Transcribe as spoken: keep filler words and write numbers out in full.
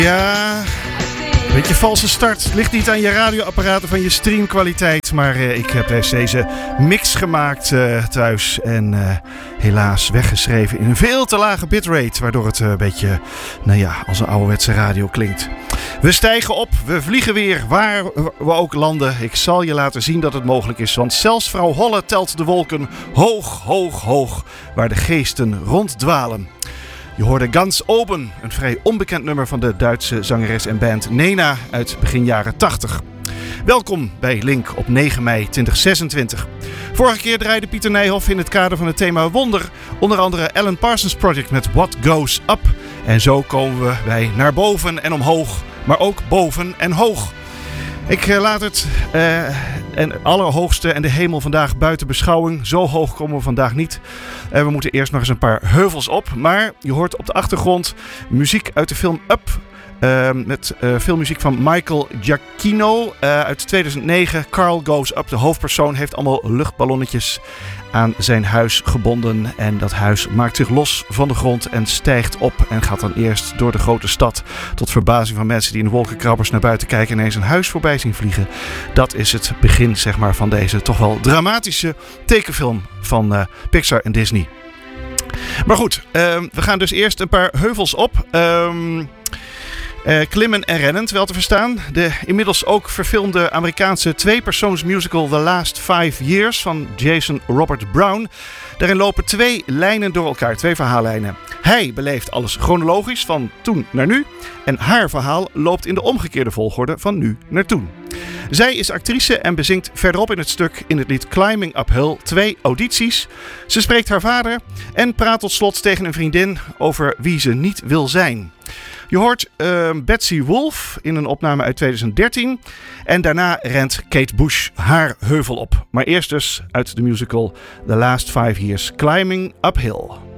Ja, een beetje valse start. Het ligt niet aan je radioapparaten van je streamkwaliteit. Maar uh, ik heb deze mix gemaakt uh, thuis. En uh, helaas weggeschreven in een veel te lage bitrate. Waardoor het uh, een beetje, nou ja, als een ouderwetse radio klinkt. We stijgen op, we vliegen weer, waar we ook landen. Ik zal je laten zien dat het mogelijk is. Want zelfs vrouw Holle telt de wolken hoog, hoog, hoog. Waar de geesten ronddwalen. Je hoorde Ganz Oben, een vrij onbekend nummer van de Duitse zangeres en band Nena uit begin jaren tachtig. Welkom bij Link op negen mei tweeduizend zesentwintig. Vorige keer draaide Pieter Nijhoff in het kader van het thema Wonder onder andere Alan Parsons Project met What Goes Up. En zo komen we bij naar boven en omhoog, maar ook boven en hoog. Ik laat het uh, en allerhoogste en de hemel vandaag buiten beschouwing. Zo hoog komen we vandaag niet. Uh, we moeten eerst nog eens een paar heuvels op. Maar je hoort op de achtergrond muziek uit de film Up. Uh, met uh, veel muziek van Michael Giacchino uh, uit tweeduizend negen. Carl Goes Up, de hoofdpersoon, heeft allemaal luchtballonnetjes aan zijn huis gebonden. En dat huis maakt zich los van de grond en stijgt op. En gaat dan eerst door de grote stad. Tot verbazing van mensen die in de wolkenkrabbers naar buiten kijken en ineens een huis voorbij zien vliegen. Dat is het begin, zeg maar, van deze toch wel dramatische tekenfilm van uh, Pixar en Disney. Maar goed, uh, we gaan dus eerst een paar heuvels op. Um, Uh, klimmen en rennend, wel te verstaan. De inmiddels ook verfilmde Amerikaanse tweepersoonsmusical The Last Five Years van Jason Robert Brown. Daarin lopen twee lijnen door elkaar, twee verhaallijnen. Hij beleeft alles chronologisch van toen naar nu. En haar verhaal loopt in de omgekeerde volgorde van nu naar toen. Zij is actrice en bezingt verderop in het stuk in het lied Climbing Uphill twee audities. Ze spreekt haar vader en praat tot slot tegen een vriendin over wie ze niet wil zijn. Je hoort uh, Betsy Wolfe in een opname uit tweeduizend dertien. En daarna rent Kate Bush haar heuvel op. Maar eerst dus uit de musical The Last Five Years Climbing Uphill.